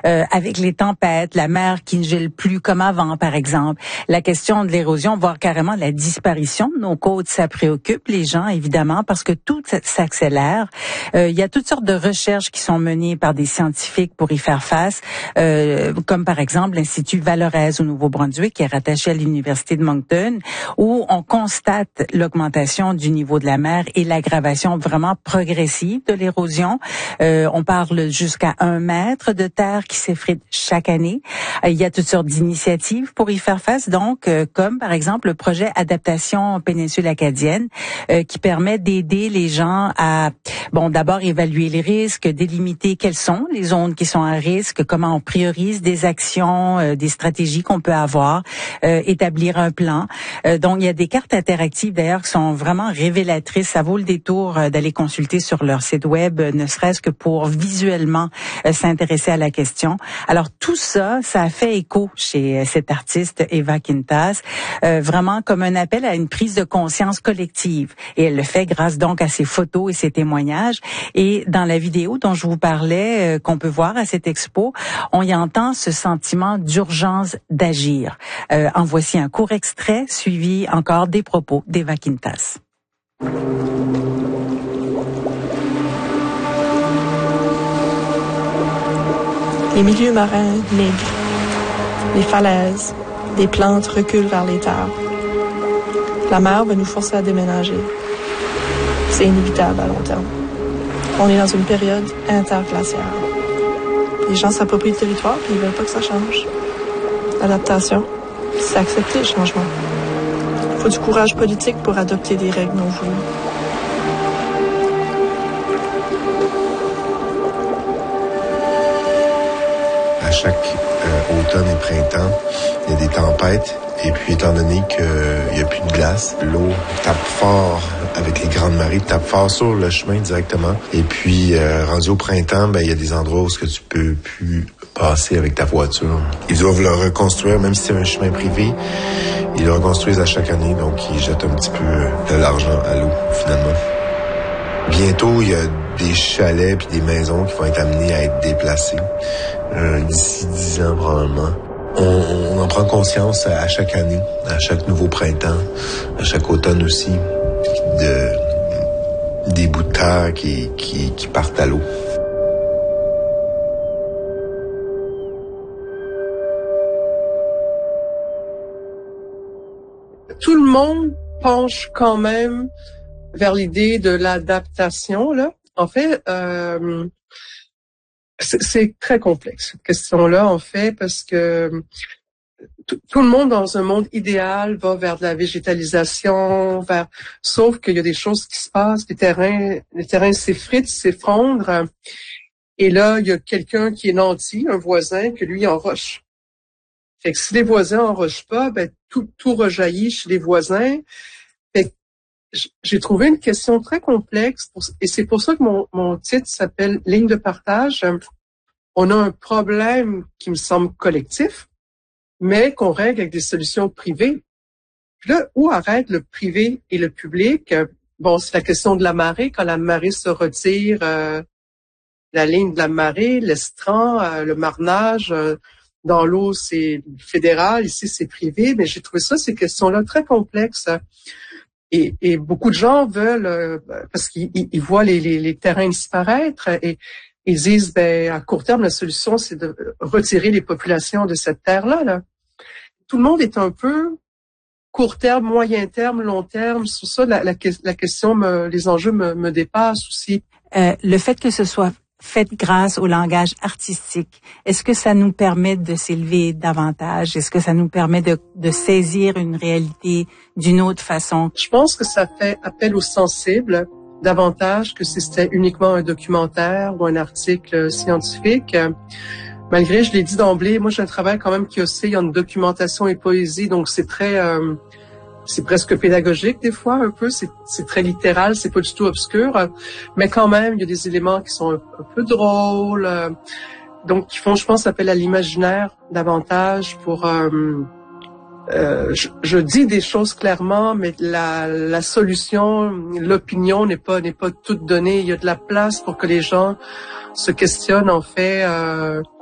avec les tempêtes, la mer qui ne gèle plus comme avant, par exemple. La question de l'érosion, voire carrément la disparition de nos côtes, ça préoccupe les gens, évidemment, parce que tout s'accélère. Il y a toutes sortes de recherches qui sont menées par des scientifiques pour y faire face, comme par exemple l'Institut Valorez au Nouveau-Brunswick, qui est rattaché à l'Université de Moncton, où on constate l'augmentation du niveau de la mer et l'aggravation vraiment progressive de l'érosion. On parle jusqu'à 1 mètre de terre qui s'effrite chaque année. Il y a toutes sortes d'initiatives pour y faire face, donc, comme par exemple le projet Adaptation Péninsule Acadienne, qui permet d'aider les gens à, d'abord évaluer les risques, délimiter quelles sont les zones qui sont à risque, comment on priorise des actions, des stratégies qu'on peut avoir, établir un plan. Donc, il y a des cartes interactives d'ailleurs qui sont vraiment révélatrices. Ça vaut le détour d'aller consulter sur leur site web, ne serait-ce que pour visuellement s'intéresser à la question. Alors, tout ça, ça a fait écho chez cette artiste Eva Quintas, vraiment comme un appel à une prise de conscience collective. Et elle le fait grâce donc à ses photos et ses témoignages. Et dans la vidéo dont je vous parlais, qu'on peut voir à cette expo, on y entend ce sentiment d'urgence d'agir. En voici un court extrait, suivi encore des propos d'Eva Quintas. Les milieux marins migrent, les falaises, des plantes reculent vers les terres. La mer va nous forcer à déménager. C'est inévitable à long terme. On est dans une période interglaciaire. Les gens s'approprient le territoire et ils veulent pas que ça change. L'adaptation, c'est accepter le changement. Il faut du courage politique pour adopter des règles non voulues. À chaque automne et printemps, il y a des tempêtes. Et puis, étant donné qu'il n'y a plus de glace, l'eau tape fort avec les grandes marées, tape fort sur le chemin directement. Et puis, rendu au printemps, il y a des endroits où tu peux plus passer avec ta voiture. Ils doivent le reconstruire, même si c'est un chemin privé. Ils le reconstruisent à chaque année, donc ils jettent un petit peu de l'argent à l'eau, finalement. Bientôt, il y a des chalets puis des maisons qui vont être amenés à être déplacés. D'ici 10 ans, probablement. On en prend conscience à chaque année, à chaque nouveau printemps, à chaque automne aussi, des bouts de terre qui partent à l'eau. Tout le monde penche quand même vers l'idée de l'adaptation, là. En fait, c'est très complexe, cette question-là, en fait, parce que tout le monde dans un monde idéal va vers de la végétalisation, sauf qu'il y a des choses qui se passent, les terrains s'effritent, s'effondrent, et là, il y a quelqu'un qui est nanti, un voisin, que lui enroche. Fait que si les voisins enrochent pas, tout rejaillit chez les voisins. Fait que j'ai trouvé une question très complexe et c'est pour ça que mon titre s'appelle Ligne de partage. On a un problème qui me semble collectif, mais qu'on règle avec des solutions privées. Puis là, où arrête le privé et le public? C'est la question de la marée. Quand la marée se retire, la ligne de la marée, l'estran, le marnage, dans l'eau, c'est fédéral, ici, c'est privé. Mais j'ai trouvé ces questions-là très complexes. Et beaucoup de gens veulent, parce qu'ils voient les terrains disparaître et ils disent, à court terme, la solution, c'est de retirer les populations de cette terre-là, là. Tout le monde est un peu court terme, moyen terme, long terme. Sur ça, la question, les enjeux me dépassent aussi. Le fait que ce soit fait grâce au langage artistique, est-ce que ça nous permet de s'élever davantage? Est-ce que ça nous permet de saisir une réalité d'une autre façon? Je pense que ça fait appel aux sensibles davantage que si c'était uniquement un documentaire ou un article scientifique. Malgré, je l'ai dit d'emblée, moi j'ai un travail quand même qui oscille entre documentation et poésie, donc c'est très, c'est presque pédagogique des fois un peu, c'est très littéral, c'est pas du tout obscur, mais quand même il y a des éléments qui sont un peu drôles, donc qui font, je pense, appel à l'imaginaire davantage pour. Je dis des choses clairement, mais la solution, l'opinion n'est pas toute donnée. Il y a de la place pour que les gens se questionnent en fait